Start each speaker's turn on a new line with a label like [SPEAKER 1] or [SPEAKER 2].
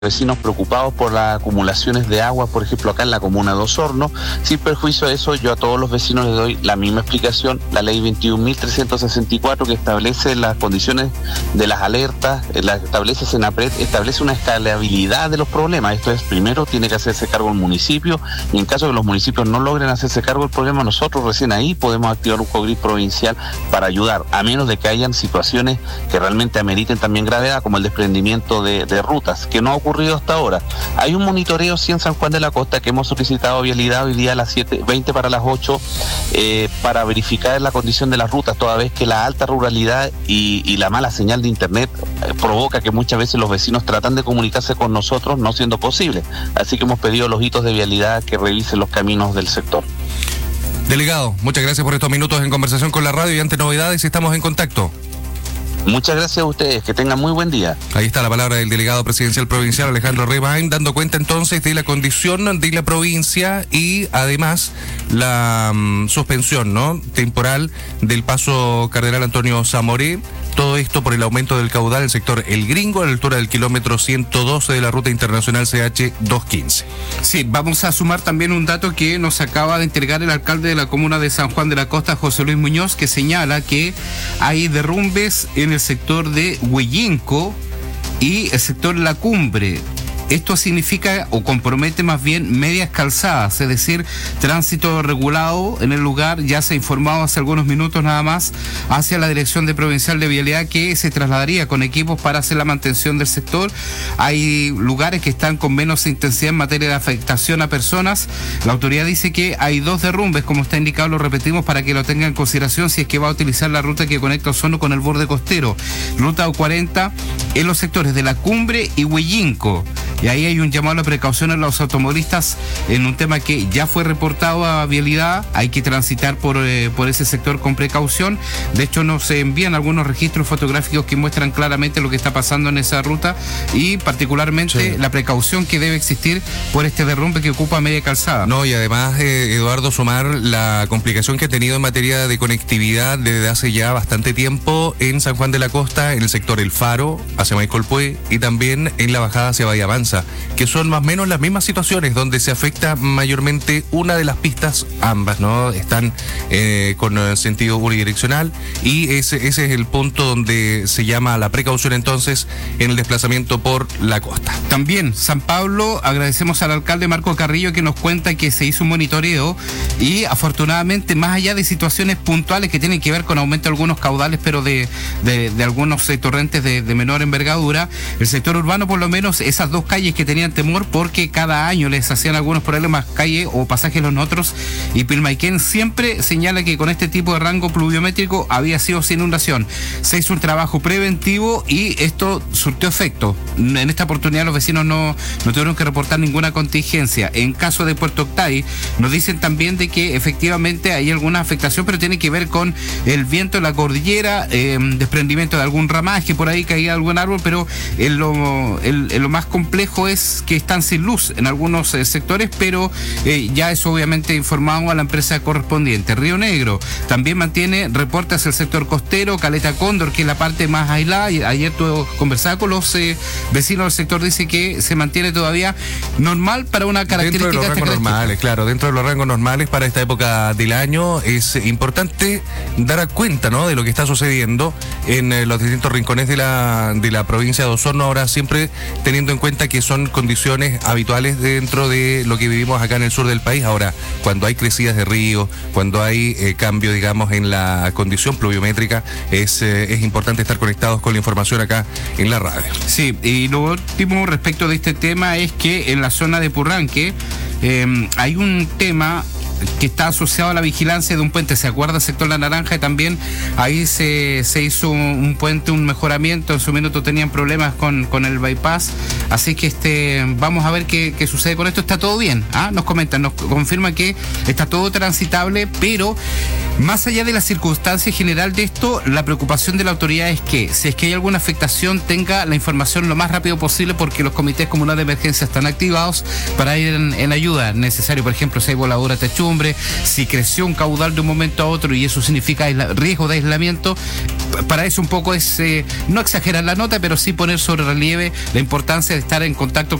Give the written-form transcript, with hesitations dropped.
[SPEAKER 1] vecinos preocupados por las acumulaciones de agua, por ejemplo, acá en la comuna de Osorno. Sin perjuicio de eso, yo a todos los vecinos les doy la misma explicación. La ley 21.364, que establece las condiciones de las alertas, establece Senapred, establece una escalabilidad de los problemas. Esto es, primero tiene que hacerse cargo el municipio, y en caso de que los municipios no logren hacerse cargo del problema, nosotros recién ahí podemos activar un COGRID provincial para ayudar, a menos de que hayan situaciones que realmente ameriten también gravedad, como el desprendimiento de rutas, que no ha ocurrido hasta ahora. Hay un monitoreo sí en San Juan de la Costa que hemos solicitado a Vialidad hoy día a las 7:20 para las 8 para verificar la condición de las rutas, toda vez que la alta ruralidad y la mala señal de internet provoca que muchas veces los vecinos tratan de comunicarse con nosotros, no siendo posible. Así que hemos pedido a los hitos de Vialidad que revisen los caminos del sector.
[SPEAKER 2] Delegado, muchas gracias por estos minutos en conversación con la radio, y ante novedades estamos en contacto.
[SPEAKER 1] Muchas gracias a ustedes, que tengan muy buen día.
[SPEAKER 2] Ahí está la palabra del delegado presidencial provincial Alejandro Rebain, dando cuenta entonces de la condición de la provincia y además la suspensión, ¿no?, temporal del paso Cardenal Antonio Zamoré. Todo esto por el aumento del caudal en el sector El Gringo, a la altura del kilómetro 112 de la ruta internacional CH 215.
[SPEAKER 3] Sí, vamos a sumar también un dato que nos acaba de entregar el alcalde de la comuna de San Juan de la Costa, José Luis Muñoz, que señala que hay derrumbes en el sector de Huellinco y el sector La Cumbre. Esto significa o compromete más bien medias calzadas, es decir, tránsito regulado en el lugar. Ya se ha informado hace algunos minutos nada más hacia la Dirección Provincial de Vialidad que se trasladaría con equipos para hacer la mantención del sector. Hay lugares que están con menos intensidad en materia de afectación a personas. La autoridad dice que hay 2 derrumbes, como está indicado, lo repetimos para que lo tengan en consideración si es que va a utilizar la ruta que conecta Osorno con el borde costero. Ruta 40 en los sectores de La Cumbre y Huellinco. Y ahí hay un llamado a la precaución a los automovilistas en un tema que ya fue reportado a Vialidad. Hay que transitar por ese sector con precaución. De hecho, nos envían algunos registros fotográficos que muestran claramente lo que está pasando en esa ruta y particularmente la precaución que debe existir por este derrumbe que ocupa media calzada.
[SPEAKER 2] No, y además, Eduardo, sumar la complicación que ha tenido en materia de conectividad desde hace ya bastante tiempo en San Juan de la Costa, en el sector El Faro, hacia Maicolpué, y también en la bajada hacia Bahía Mansa, que son más o menos las mismas situaciones donde se afecta mayormente una de las pistas, ambas, ¿no? Están con sentido unidireccional, y ese es el punto donde se llama la precaución entonces en el desplazamiento por la costa.
[SPEAKER 3] También San Pablo, agradecemos al alcalde Marco Carrillo que nos cuenta que se hizo un monitoreo y afortunadamente, más allá de situaciones puntuales que tienen que ver con aumento de algunos caudales, pero de algunos torrentes de menor envergadura, el sector urbano, por lo menos esas 2 calles que tenían temor porque cada año les hacían algunos problemas, calle o pasajes los otros, y Pilmaiquén siempre señala que con este tipo de rango pluviométrico había sido sin inundación. Se hizo un trabajo preventivo y esto surtió efecto. En esta oportunidad los vecinos no tuvieron que reportar ninguna contingencia. En caso de Puerto Octay, nos dicen también de que efectivamente hay alguna afectación, pero tiene que ver con el viento de la cordillera, desprendimiento de algún ramaje, por ahí caía algún árbol, pero lo más complejo es que están sin luz en algunos sectores, pero ya es obviamente informado a la empresa correspondiente. Río Negro también mantiene reportes hacia el sector costero, Caleta Cóndor, que es la parte más aislada. Ayer tuve conversado con los vecinos del sector, dice que se mantiene todavía normal para una característica.
[SPEAKER 2] Dentro de los rangos normales, claro, dentro de los rangos normales para esta época del año. Es importante dar cuenta, ¿no?, de lo que está sucediendo en los distintos rincones de la provincia de Osorno, ahora siempre teniendo en cuenta que son condiciones habituales dentro de lo que vivimos acá en el sur del país. Ahora, cuando hay crecidas de ríos, cuando hay cambio, digamos, en la condición pluviométrica, es importante estar conectados con la información acá en la radio.
[SPEAKER 3] Sí, y lo último respecto de este tema es que en la zona de Purranque hay un tema que está asociado a la vigilancia de un puente. ¿Se acuerda? Sector La Naranja, y también ahí se hizo un puente, un mejoramiento. En su minuto tenían problemas con el bypass, así que vamos a ver qué sucede con esto. Está todo bien, nos comentan, nos confirman que está todo transitable, pero más allá de la circunstancia general de esto, la preocupación de la autoridad es que si es que hay alguna afectación tenga la información lo más rápido posible, porque los comités comunales de emergencia están activados para ir en ayuda necesario. Por ejemplo, si hay voladura techum, incertidumbre, si creció un caudal de un momento a otro y eso significa riesgo de aislamiento. Para eso un poco es no exagerar la nota, pero sí poner sobre relieve la importancia de estar en contacto